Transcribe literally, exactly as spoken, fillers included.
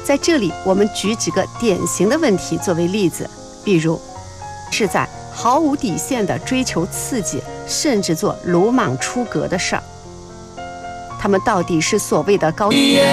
在这里，我们举几个典型的问题作为例子，比如是在毫无底线地追求刺激，甚至做鲁莽出格的事儿。他们到底是所谓的高